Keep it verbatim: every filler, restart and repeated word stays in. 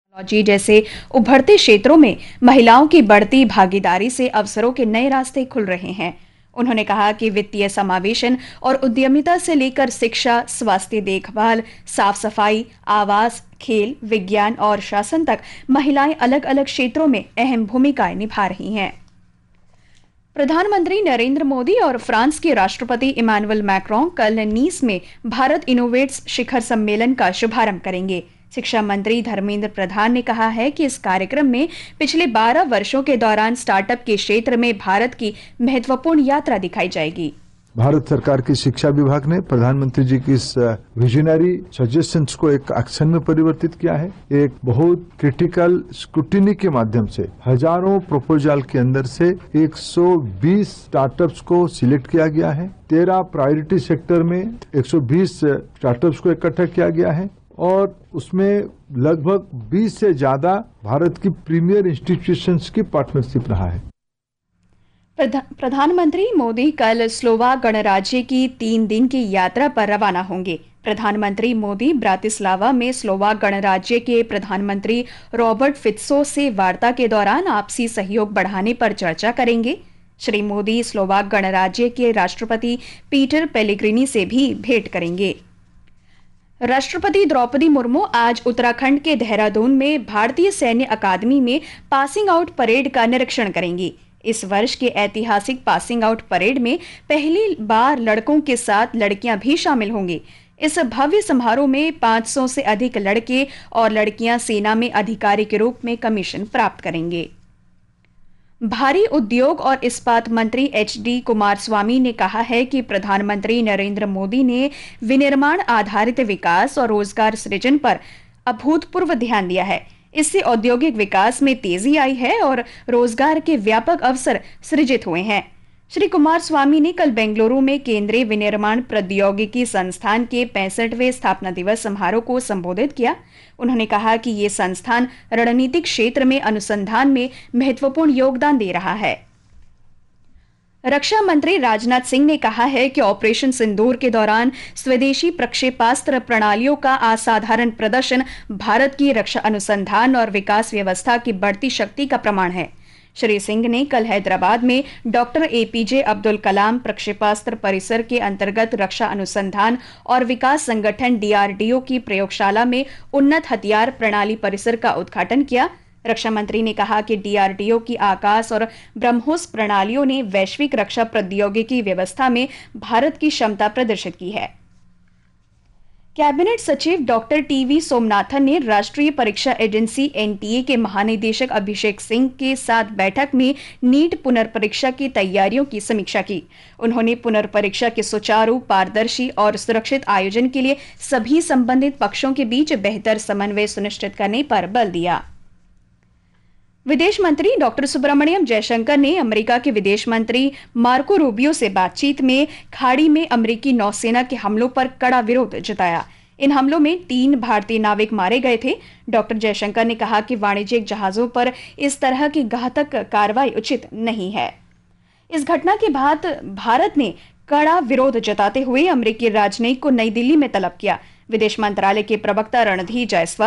Technology जैसे उभरते क्षेत्रों में महिलाओं की बढ़ती भागीदारी से अवसरों के नए रास्ते खुल रहे हैं। उन्होंने कहा कि वित्तीय समावेशन और उद्यमिता से लेकर शिक्षा, स्वास्थ्य देखभाल, साफ सफाई, आवास, खेल, विज्ञान और शासन तक महिलाएं अलग अलग क्षेत्रों में अहम भूमिकाएं निभा रही हैं। प्रधानमंत्री नरेंद्र मोदी और फ्रांस के राष्ट्रपति इमानुएल मैक्रों कल नीस में भारत इनोवेट्स शिखर सम्मेलन का शुभारंभ करेंगे। शिक्षा मंत्री धर्मेंद्र प्रधान ने कहा है कि इस कार्यक्रम में पिछले बारह वर्षों के दौरान स्टार्टअप के क्षेत्र में भारत की महत्वपूर्ण यात्रा दिखाई जाएगी। भारत सरकार की शिक्षा विभाग ने प्रधानमंत्री जी की इस विजनरी सजेशंस को एक एक्शन में परिवर्तित किया है। एक बहुत क्रिटिकल स्क्रूटिनी के माध्यम से हजारों प्रपोजल के अंदर से एक सौ बीस स्टार्टअप्स को सिलेक्ट किया गया है। तेरह प्रायोरिटी सेक्टर में एक सौ बीस स्टार्टअप्स को इकट्ठा किया गया है और उसमें लगभग बीस से ज्यादा भारत की प्रीमियर इंस्टीट्यूशंस की पार्टनरशिप रहा है। प्रधा, प्रधानमंत्री मोदी कल स्लोवाक गणराज्य की तीन दिन की यात्रा पर रवाना होंगे। प्रधानमंत्री मोदी ब्रातिस्लावा में स्लोवाक गणराज्य के प्रधानमंत्री रॉबर्ट फित्सो से वार्ता के दौरान आपसी सहयोग बढ़ाने पर चर्चा करेंगे। श्री मोदी स्लोवाक गणराज्य के राष्ट्रपति पीटर पेलेग्रिनी से भी भेंट करेंगे। राष्ट्रपति द्रौपदी मुर्मू आज उत्तराखंड के देहरादून में भारतीय सैन्य अकादमी में पासिंग आउट परेड का निरीक्षण करेंगी। इस वर्ष के ऐतिहासिक पासिंग आउट परेड में पहली बार लड़कों के साथ लड़कियां भी शामिल होंगी। इस भव्य समारोह में पाँच सौ से अधिक लड़के और लड़कियां सेना में अधिकारी के रूप में कमीशन प्राप्त करेंगे। भारी उद्योग और इस्पात मंत्री एच डी कुमारस्वामी ने कहा है कि प्रधानमंत्री नरेंद्र मोदी ने विनिर्माण आधारित विकास और रोजगार सृजन पर अभूतपूर्व ध्यान दिया है। इससे औद्योगिक विकास में तेजी आई है और रोजगार के व्यापक अवसर सृजित हुए हैं। श्री कुमारस्वामी ने कल बेंगलुरु में केंद्रीय विनिर्माण प्रौद्योगिकी संस्थान के पैंसठवें स्थापना दिवस समारोह को संबोधित किया। उन्होंने कहा कि ये संस्थान रणनीतिक क्षेत्र में अनुसंधान में महत्वपूर्ण योगदान दे रहा है। रक्षा मंत्री राजनाथ सिंह ने कहा है कि ऑपरेशन सिंदूर के दौरान स्वदेशी प्रक्षेपास्त्र प्रणालियों का असाधारण प्रदर्शन भारत की रक्षा अनुसंधान और विकास व्यवस्था की बढ़ती शक्ति का प्रमाण है। श्री सिंह ने कल हैदराबाद में डॉक्टर एपीजे अब्दुल कलाम प्रक्षेपास्त्र परिसर के अंतर्गत रक्षा अनुसंधान और विकास संगठन डीआरडीओ की प्रयोगशाला में उन्नत हथियार प्रणाली परिसर का उद्घाटन किया। रक्षा मंत्री ने कहा कि डीआरडीओ की आकाश और ब्रह्मोस प्रणालियों ने वैश्विक रक्षा प्रौद्योगिकी व्यवस्था में भारत की क्षमता प्रदर्शित की है। कैबिनेट सचिव डॉक्टर टीवी सोमनाथन ने राष्ट्रीय परीक्षा एजेंसी एनटीए के महानिदेशक अभिषेक सिंह के साथ बैठक में नीट पुनर्परीक्षा की तैयारियों की समीक्षा की। उन्होंने पुनर्परीक्षा के सुचारू, पारदर्शी और सुरक्षित आयोजन के लिए सभी संबंधित पक्षों के बीच बेहतर समन्वय सुनिश्चित करने पर बल दिया। विदेश मंत्री डॉक्टर सुब्रमण्यम जयशंकर ने अमेरिका के विदेश मंत्री मार्को रूबियो से बातचीत में खाड़ी में अमेरिकी नौसेना के हमलों पर कड़ा विरोध जताया। इन हमलों में तीन भारतीय नाविक मारे गए थे। डॉक्टर जयशंकर ने कहा कि वाणिज्यिक जहाजों पर इस तरह की घातक कार्रवाई उचित नहीं है। इस घटना के बाद भारत ने कड़ा विरोध जताते हुए अमेरिकी राजनयिक को नई दिल्ली में तलब किया। विदेश मंत्रालय के प्रवक्ता रणधीर जायसवाल